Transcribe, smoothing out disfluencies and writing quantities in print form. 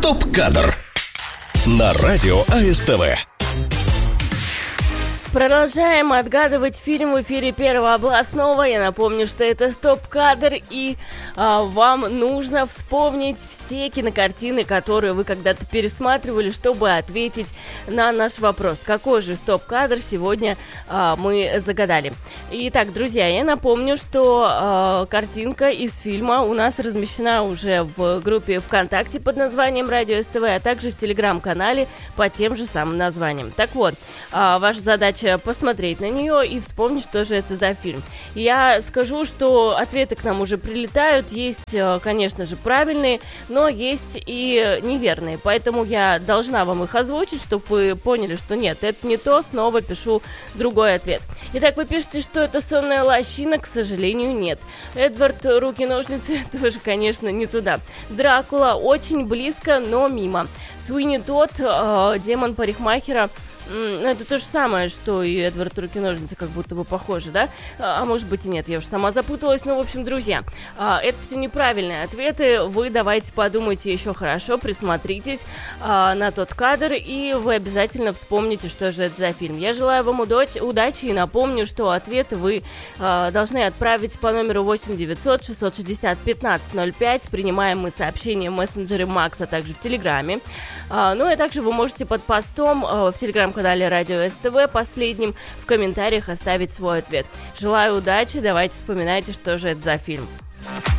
Стоп-кадр на радио АСТВ. Продолжаем отгадывать фильм в эфире Первого областного. Я напомню, что это стоп-кадр, и вам нужно вспомнить все кинокартины, которые вы когда-то пересматривали, чтобы ответить на наш вопрос. Какой же стоп-кадр сегодня мы загадали? Итак, друзья, я напомню, что картинка из фильма у нас размещена уже в группе ВКонтакте под названием Радио СТВ, а также в Телеграм-канале по тем же самым названиям. Так вот, ваша задача посмотреть на нее и вспомнить, что же это за фильм. Я скажу, что ответы к нам уже прилетают. Есть, конечно же, правильные, но есть и неверные. Поэтому я должна вам их озвучить, чтобы вы поняли, что нет, это не то. Снова пишу другой ответ. Итак, вы пишете, что это «Сонная лощина». К сожалению, нет. Эдвард «Руки-ножницы» тоже, конечно, не туда. «Дракула» очень близко, но мимо. Суини Тодд, «Демон парикмахера». Это то же самое, что и Эдвард Руки-ножницы, как будто бы похоже, да? А может быть и нет, я уже сама запуталась. Ну, в общем, друзья, это все неправильные ответы. Вы давайте подумайте еще хорошо, присмотритесь на тот кадр, и вы обязательно вспомните, что же это за фильм. Я желаю вам удачи и напомню, что ответы вы должны отправить по номеру 8 900 660 1505. Принимаем мы сообщения в мессенджере Макс, а также в Телеграме. Ну и также вы можете под постом в Телеграм-канале Радио СТВ последним в комментариях оставить свой ответ. Желаю удачи, давайте вспоминайте, что же это за фильм.